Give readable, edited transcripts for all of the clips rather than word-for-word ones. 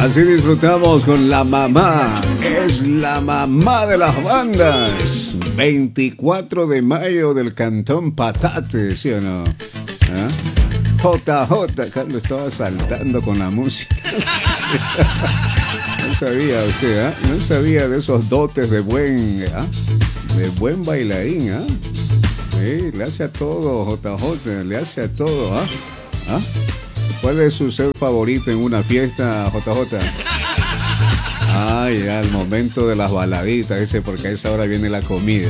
Así disfrutamos con la mamá. Es la mamá de las bandas. 24 de mayo del Cantón Patate, ¿sí o no? ¿Ah? JJ, Carlos estaba saltando con la música. No sabía usted, ¿ah? No sabía de esos dotes de buen bailarín, ¿ah? Sí, le hace a todo, JJ, le hace a todo, ¿ah? ¿Ah? ¿Cuál es su ser favorito en una fiesta, JJ? Ay, ya, el momento de las baladitas, ese, porque a esa hora viene la comida.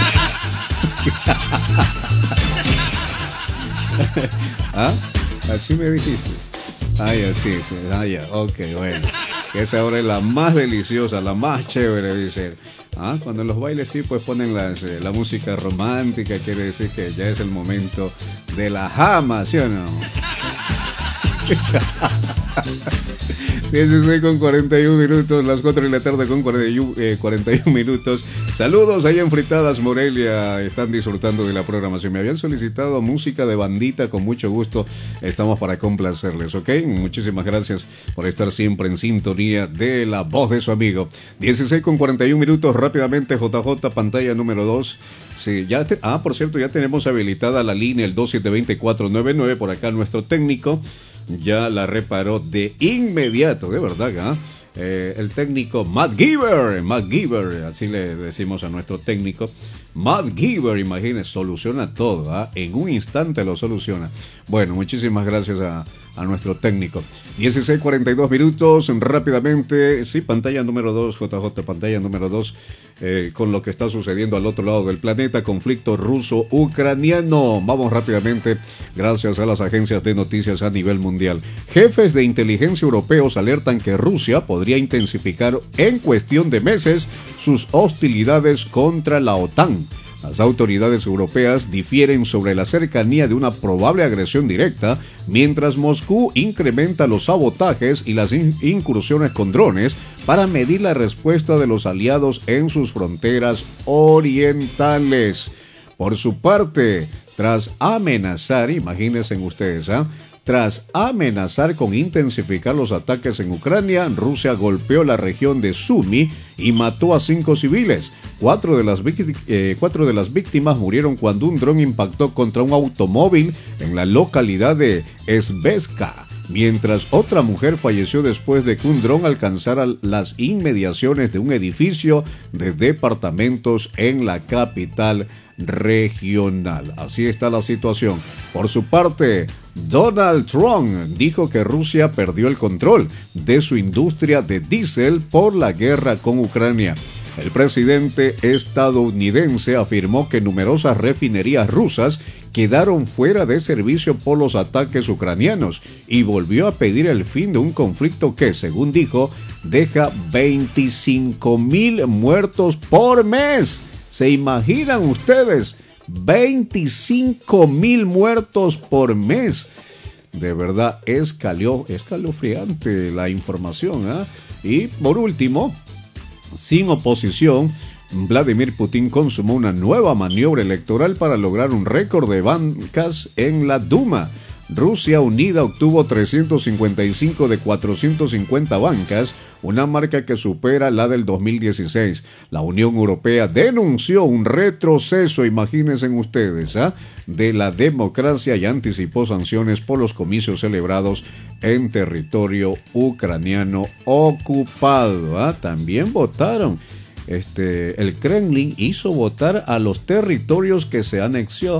¿Ah? ¿Así me dijiste? Ay, así, sí. Ah, ya, ok, bueno. Esa hora es la más deliciosa, la más chévere, dice. Ah, cuando en los bailes sí, pues ponen la música romántica, quiere decir que ya es el momento de la jama, ¿sí o no? 16 con 41 minutos, las 4 de la tarde con 41 minutos. Saludos allá en Fritadas Morelia, están disfrutando de la programación. Me habían solicitado música de bandita, con mucho gusto estamos para complacerles, ¿ok? Muchísimas gracias por estar siempre en sintonía de la voz de su amigo. 16 con 41 minutos, rápidamente JJ, pantalla número 2. Sí, por cierto, ya tenemos habilitada la línea, el 272499, por acá nuestro técnico ya la reparó de inmediato, de verdad, ¿eh? El técnico Matt Giver, así le decimos a nuestro técnico. Matt Giver, imagínense, soluciona todo, ¿eh? En un instante lo soluciona. Bueno, muchísimas gracias a nuestro técnico. 16:42 minutos, rápidamente, sí, pantalla número 2, JJ, pantalla número 2, con lo que está sucediendo al otro lado del planeta, conflicto ruso-ucraniano. Vamos rápidamente, gracias a las agencias de noticias a nivel mundial. Jefes de inteligencia europeos alertan que Rusia podría intensificar en cuestión de meses sus hostilidades contra la OTAN. Las autoridades europeas difieren sobre la cercanía de una probable agresión directa, mientras Moscú incrementa los sabotajes y las incursiones con drones para medir la respuesta de los aliados en sus fronteras orientales. Por su parte, tras amenazar, imagínense ustedes, tras amenazar con intensificar los ataques en Ucrania, Rusia golpeó la región de Sumy y mató a 5 civiles. 4 de las víctimas murieron cuando un dron impactó contra un automóvil en la localidad de Svesca, mientras otra mujer falleció después de que un dron alcanzara las inmediaciones de un edificio de departamentos en la capital regional. Así está la situación. Por su parte, Donald Trump dijo que Rusia perdió el control de su industria de diésel por la guerra con Ucrania. El presidente estadounidense afirmó que numerosas refinerías rusas quedaron fuera de servicio por los ataques ucranianos y volvió a pedir el fin de un conflicto que, según dijo, deja 25,000 muertos por mes. ¿Se imaginan ustedes? 25,000 muertos por mes. De verdad, escalofriante la información, ¿eh? Y por último, sin oposición, Vladimir Putin consumó una nueva maniobra electoral para lograr un récord de bancas en la Duma. Rusia Unida obtuvo 355 de 450 bancas, una marca que supera la del 2016. La Unión Europea denunció un retroceso, imagínense ustedes, de la democracia y anticipó sanciones por los comicios celebrados en territorio ucraniano ocupado. También votaron. El Kremlin hizo votar a los territorios que se anexó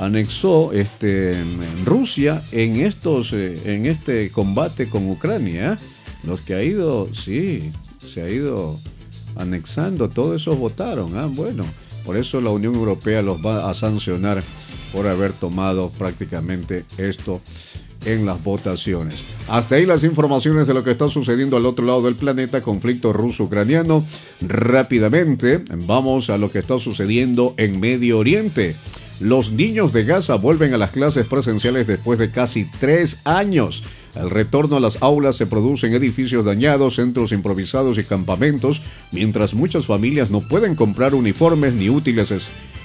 Rusia en este combate con Ucrania. Los que se ha ido anexando, todos esos votaron. Bueno, por eso la Unión Europea los va a sancionar por haber tomado prácticamente esto en las votaciones. Hasta ahí las informaciones de lo que está sucediendo al otro lado del planeta, conflicto ruso-ucraniano. Rápidamente vamos a lo que está sucediendo en Medio Oriente. Los niños de Gaza vuelven a las clases presenciales después de casi 3 años. El retorno a las aulas se produce en edificios dañados, centros improvisados y campamentos, mientras muchas familias no pueden comprar uniformes ni útiles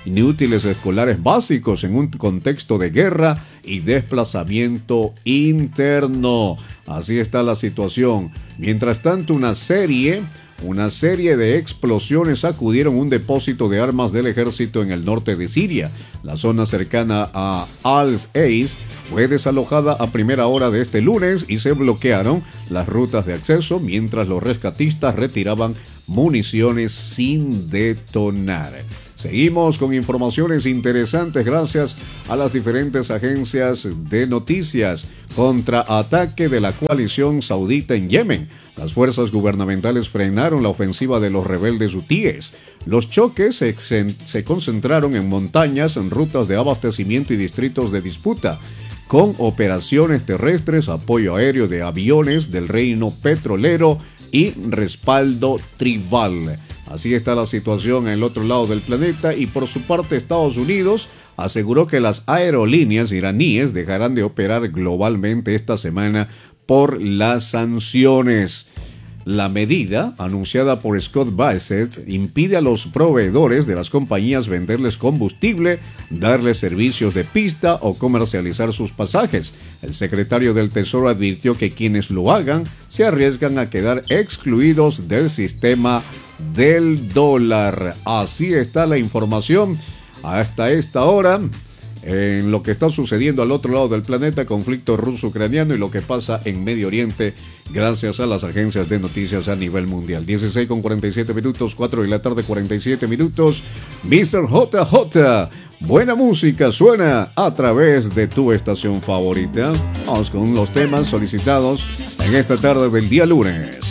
ni útiles escolares básicos en un contexto de guerra y desplazamiento interno. Así está la situación. Mientras tanto, una serie de explosiones sacudieron un depósito de armas del ejército en el norte de Siria. La zona cercana a Al-Ain fue desalojada a primera hora de este lunes y se bloquearon las rutas de acceso mientras los rescatistas retiraban municiones sin detonar. Seguimos con informaciones interesantes gracias a las diferentes agencias de noticias. Contraataque de la coalición saudita en Yemen. Las fuerzas gubernamentales frenaron la ofensiva de los rebeldes hutíes. Los choques se concentraron en montañas, en rutas de abastecimiento y distritos de disputa, con operaciones terrestres, apoyo aéreo de aviones del reino petrolero y respaldo tribal. Así está la situación en el otro lado del planeta y por su parte Estados Unidos aseguró que las aerolíneas iraníes dejarán de operar globalmente esta semana por las sanciones. La medida, anunciada por Scott Bassett, impide a los proveedores de las compañías venderles combustible, darles servicios de pista o comercializar sus pasajes. El secretario del Tesoro advirtió que quienes lo hagan se arriesgan a quedar excluidos del sistema del dólar. Así está la información hasta esta hora en lo que está sucediendo al otro lado del planeta, conflicto ruso-ucraniano y lo que pasa en Medio Oriente gracias a las agencias de noticias a nivel mundial. 16:47, 4 de la tarde, 47 minutos. Mr. JJ, buena música suena a través de tu estación favorita. Vamos con los temas solicitados en esta tarde del día lunes.